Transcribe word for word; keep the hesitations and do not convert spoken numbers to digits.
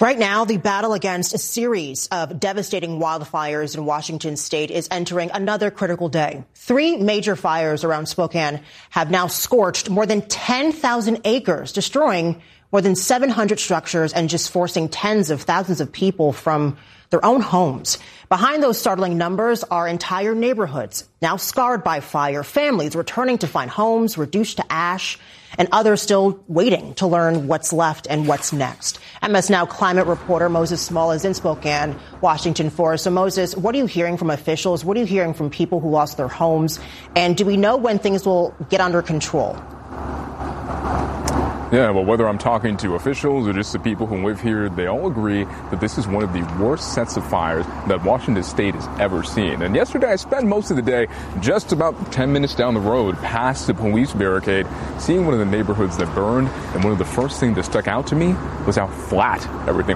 Right now, the battle against a series of devastating wildfires in Washington state is entering another critical day. Three major fires around Spokane have now scorched more than ten thousand acres, destroying more than seven hundred structures and just forcing tens of thousands of people from their own homes. Behind those startling numbers are entire neighborhoods now scarred by fire, families returning to find homes reduced to ash, and others still waiting to learn what's left and what's next. M S Now climate reporter Moses Small is in Spokane, Washington for us. So Moses, what are you hearing from officials? What are you hearing from people who lost their homes? And do we know when things will get under control? Yeah, well, whether I'm talking to officials or just the people who live here, they all agree that this is one of the worst sets of fires that Washington state has ever seen. And yesterday, I spent most of the day just about ten minutes down the road past the police barricade, seeing one of the neighborhoods that burned. And one of the first things that stuck out to me was how flat everything